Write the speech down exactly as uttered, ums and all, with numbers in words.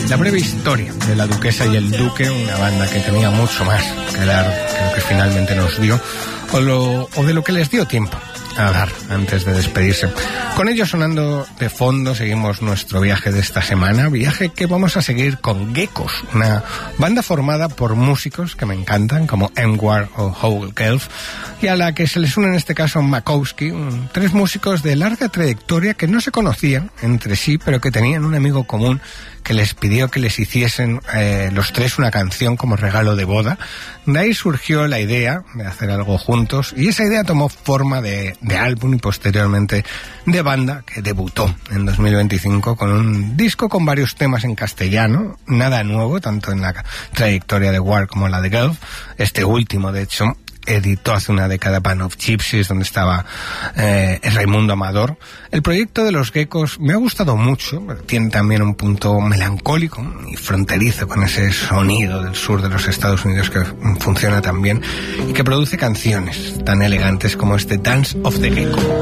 La breve historia de La Duquesa y el Duque, una banda que tenía mucho más que dar que lo que finalmente nos dio, o, lo, o de lo que les dio tiempo a dar antes de despedirse. Con ello sonando de fondo seguimos nuestro viaje de esta semana, viaje que vamos a seguir con Geckos, una banda formada por músicos que me encantan como Emwar o Howell Gelf, y a la que se les une en este caso Makowski, un, tres músicos de larga trayectoria que no se conocían entre sí, pero que tenían un amigo común que les pidió que les hiciesen eh, los tres una canción como regalo de boda. De ahí surgió la idea de hacer algo juntos y esa idea tomó forma de, de álbum y posteriormente de banda, que debutó en dos mil veinticinco con un disco con varios temas en castellano, nada nuevo tanto en la trayectoria de War como la de Gelf. Este último, de hecho, editó hace una década Band of Gypsies, donde estaba eh, Raimundo Amador. El proyecto de los Geckos me ha gustado mucho, tiene también un punto melancólico y fronterizo con ese sonido del sur de los Estados Unidos que funciona tan bien y que produce canciones tan elegantes como este Dance of the Gecko.